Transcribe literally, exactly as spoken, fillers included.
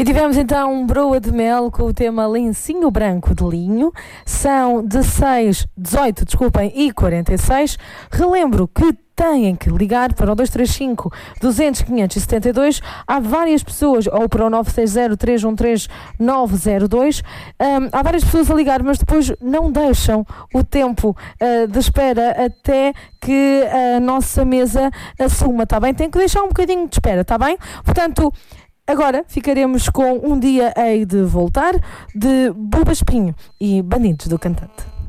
E tivemos então Broa de Mel com o tema Lencinho Branco de Linho. São dezesseis, dezoito, desculpem, e quarenta e seis. Relembro que têm que ligar para o dois três cinco, duzentos, quinhentos e setenta e dois. Há várias pessoas, ou para o nove seis zero, três um três, nove zero dois. Um, há várias pessoas a ligar, mas depois não deixam o tempo uh, de espera até que a nossa mesa assuma, está bem? Tem que deixar um bocadinho de espera, está bem? Portanto, agora ficaremos com Um Dia Hei de Voltar, de Buba Espinho e Bandidos do Cantante.